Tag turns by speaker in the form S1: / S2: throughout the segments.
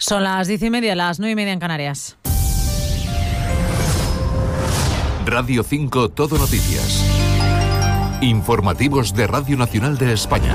S1: Son las 10:30, las 9:30 en Canarias.
S2: Radio 5 Todo Noticias. Informativos de Radio Nacional de España.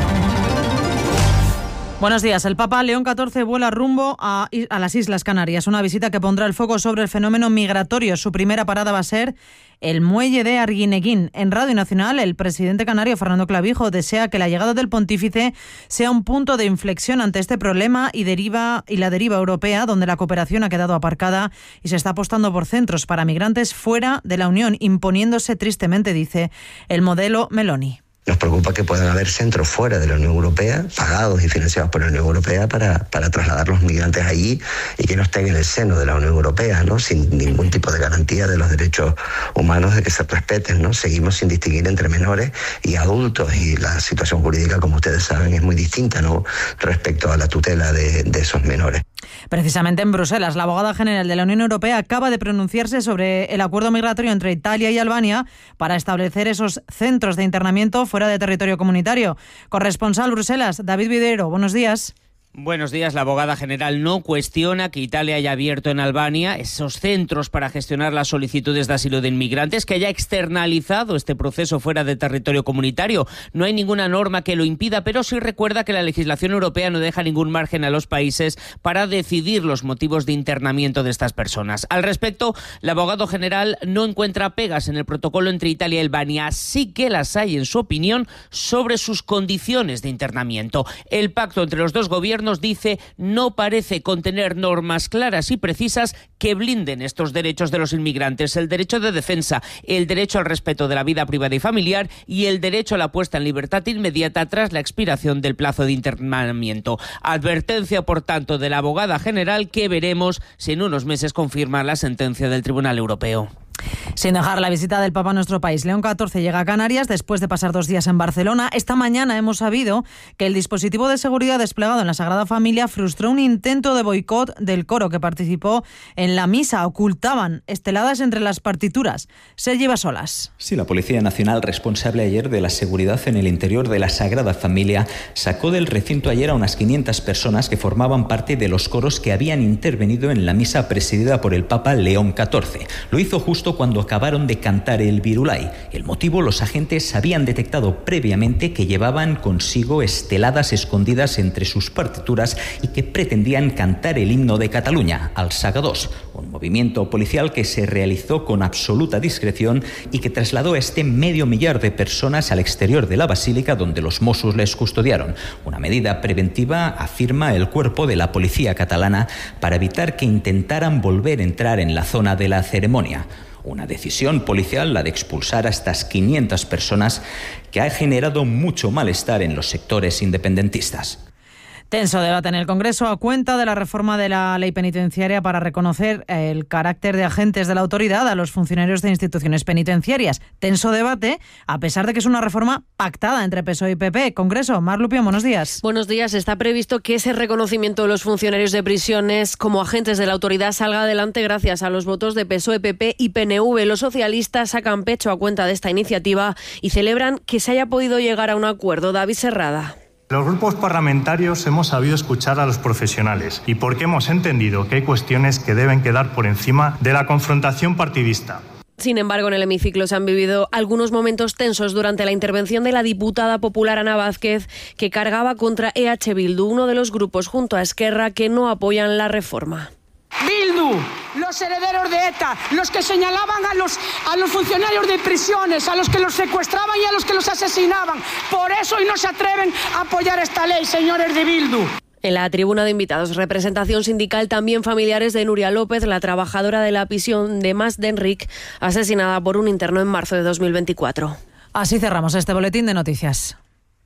S1: Buenos días. El Papa León XIV vuela rumbo a las Islas Canarias, una visita que pondrá el foco sobre el fenómeno migratorio. Su primera parada va a ser el muelle de Arguineguín. En Radio Nacional, el presidente canario Fernando Clavijo desea que la llegada del pontífice sea un punto de inflexión ante este problema y la deriva europea, donde la cooperación ha quedado aparcada y se está apostando por centros para migrantes fuera de la Unión, imponiéndose tristemente, dice, el modelo Meloni.
S3: Nos preocupa que puedan haber centros fuera de la Unión Europea, pagados y financiados por la Unión Europea, para trasladar los migrantes allí y que no estén en el seno de la Unión Europea, ¿no? Sin ningún tipo de garantía de los derechos humanos de que se respeten, ¿no? Seguimos sin distinguir entre menores y adultos, y la situación jurídica, como ustedes saben, es muy distinta, ¿no?, respecto a la tutela de esos menores.
S1: Precisamente en Bruselas, la abogada general de la Unión Europea acaba de pronunciarse sobre el acuerdo migratorio entre Italia y Albania para establecer esos centros de internamiento fuera de territorio comunitario. Corresponsal Bruselas, David Videro, buenos días.
S4: Buenos días. La abogada general no cuestiona que Italia haya abierto en Albania esos centros para gestionar las solicitudes de asilo de inmigrantes, que haya externalizado este proceso fuera de territorio comunitario. No hay ninguna norma que lo impida, pero sí recuerda que la legislación europea no deja ningún margen a los países para decidir los motivos de internamiento de estas personas. Al respecto, la abogada general no encuentra pegas en el protocolo entre Italia y Albania, sí que las hay, en su opinión, sobre sus condiciones de internamiento. El pacto entre los dos gobiernos, nos dice, no parece contener normas claras y precisas que blinden estos derechos de los inmigrantes: el derecho de defensa, el derecho al respeto de la vida privada y familiar y el derecho a la puesta en libertad inmediata tras la expiración del plazo de internamiento. Advertencia, por tanto, de la abogada general, que veremos si en unos meses confirma la sentencia del Tribunal Europeo.
S1: Sin dejar la visita del Papa a nuestro país, León XIV llega a Canarias después de pasar 2 días en Barcelona. Esta mañana hemos sabido que el dispositivo de seguridad desplegado en la Sagrada Familia frustró un intento de boicot del coro que participó en la misa. Ocultaban esteladas entre las partituras. Sergi Basolas.
S5: Sí, la Policía Nacional, responsable ayer de la seguridad en el interior de la Sagrada Familia, sacó del recinto ayer a unas 500 personas que formaban parte de los coros que habían intervenido en la misa presidida por el Papa León XIV. Lo hizo justo cuando acabaron de cantar el Virulai. El motivo: los agentes habían detectado previamente que llevaban consigo esteladas escondidas entre sus partituras y que pretendían cantar el himno de Cataluña, al Saga 2, un movimiento policial que se realizó con absoluta discreción y que trasladó a este 500.000 de personas al exterior de la basílica, donde los Mossos les custodiaron. Una medida preventiva, afirma el cuerpo de la policía catalana, para evitar que intentaran volver a entrar en la zona de la ceremonia. Una decisión policial, la de expulsar a estas 500 personas, que ha generado mucho malestar en los sectores independentistas.
S1: Tenso debate en el Congreso a cuenta de la reforma de la ley penitenciaria para reconocer el carácter de agentes de la autoridad a los funcionarios de instituciones penitenciarias. Tenso debate, a pesar de que es una reforma pactada entre PSOE y PP. Congreso, Mar Lupión, buenos días.
S6: Buenos días. Está previsto que ese reconocimiento de los funcionarios de prisiones como agentes de la autoridad salga adelante gracias a los votos de PSOE, PP y PNV. Los socialistas sacan pecho a cuenta de esta iniciativa y celebran que se haya podido llegar a un acuerdo. David Serrada.
S7: Los grupos parlamentarios hemos sabido escuchar a los profesionales y porque hemos entendido que hay cuestiones que deben quedar por encima de la confrontación partidista.
S6: Sin embargo, en el hemiciclo se han vivido algunos momentos tensos durante la intervención de la diputada popular Ana Vázquez, que cargaba contra EH Bildu, uno de los grupos junto a Esquerra que no apoyan la reforma.
S8: Bildu, los herederos de ETA, los que señalaban a los funcionarios de prisiones, a los que los secuestraban y a los que los asesinaban. Por eso hoy no se atreven a apoyar esta ley, señores de Bildu.
S6: En la tribuna de invitados, representación sindical, también familiares de Nuria López, la trabajadora de la prisión de Mas d'Enric, asesinada por un interno en marzo de 2024.
S1: Así cerramos este boletín de noticias.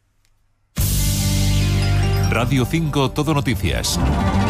S2: Radio 5 Todo Noticias.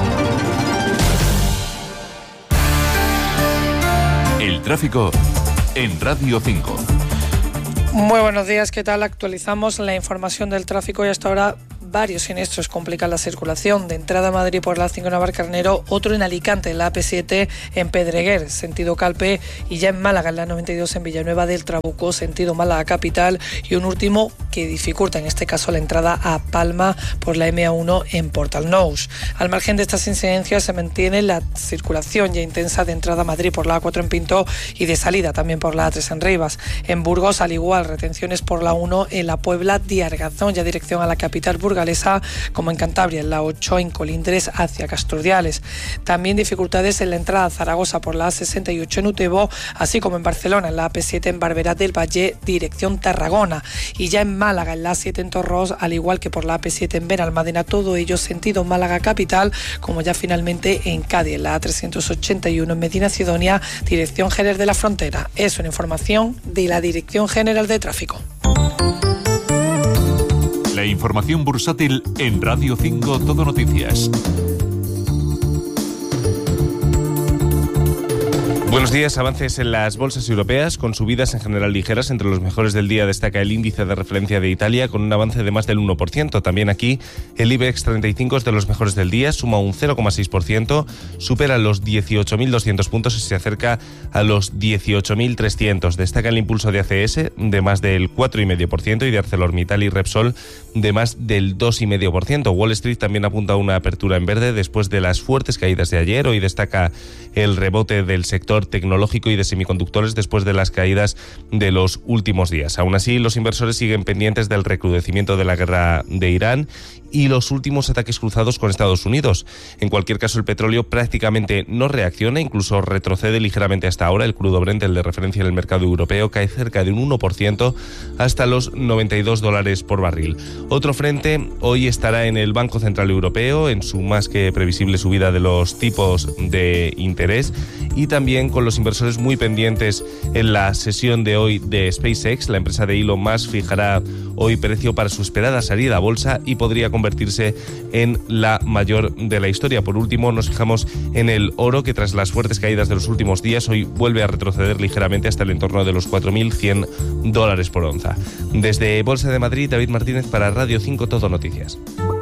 S2: El tráfico en Radio 5.
S9: Muy buenos días, ¿qué tal? Actualizamos la información del tráfico y hasta ahora varios siniestros complican la circulación. De entrada a Madrid por la A5 Navarcarnero, otro en Alicante, en la AP7 en Pedreguer, sentido Calpe, y ya en Málaga, en la 92 en Villanueva del Trabuco, sentido Málaga capital, y un último que dificulta en este caso la entrada a Palma por la MA1 en Portal Nous. Al margen de estas incidencias se mantiene la circulación ya intensa de entrada a Madrid por la A4 en Pinto y de salida también por la A3 en Rivas. En Burgos, al igual, retenciones por la 1 en la Puebla de Argazón, ya dirección a la capital burgalesa, como en Cantabria, en la 8 en Colindres hacia Casturdiales. También dificultades en la entrada a Zaragoza por la A68 en Utebo, así como en Barcelona, en la AP7 en Barberá del Valle, dirección Tarragona. Y ya en Málaga, en la A7 en Torros, al igual que por la AP7 en Benalmádena, todo ello sentido Málaga capital, como ya finalmente en Cádiz, en la A381 en Medina Sidonia, dirección Jerez de la Frontera. Es una información de la Dirección General de Tráfico.
S2: La información bursátil en Radio 5 Todo Noticias.
S10: Buenos días. Avances en las bolsas europeas con subidas en general ligeras. Entre los mejores del día destaca el índice de referencia de Italia con un avance de más del 1%. También aquí el IBEX 35 es de los mejores del día, suma un 0,6%, supera los 18.200 puntos y se acerca a los 18.300. Destaca el impulso de ACS de más del 4,5% y de ArcelorMittal y Repsol de más del 2,5%. Wall Street también apunta a una apertura en verde después de las fuertes caídas de ayer. Hoy destaca el rebote del sector tecnológico y de semiconductores después de las caídas de los últimos días. Aún así, los inversores siguen pendientes del recrudecimiento de la guerra de Irán y los últimos ataques cruzados con Estados Unidos. En cualquier caso, el petróleo prácticamente no reacciona, incluso retrocede ligeramente hasta ahora. El crudo Brent, el de referencia en el mercado europeo, cae cerca de un 1% hasta los $92 por barril. Otro frente hoy estará en el Banco Central Europeo, en su más que previsible subida de los tipos de interés, y también con los inversores muy pendientes en la sesión de hoy de SpaceX. La empresa de Elon Musk fijará hoy precio para su esperada salida a bolsa y podría convertirse en la mayor de la historia. Por último, nos fijamos en el oro, que tras las fuertes caídas de los últimos días hoy vuelve a retroceder ligeramente hasta el entorno de los $4.100 por onza. Desde Bolsa de Madrid, David Martínez para Radio 5 Todo Noticias.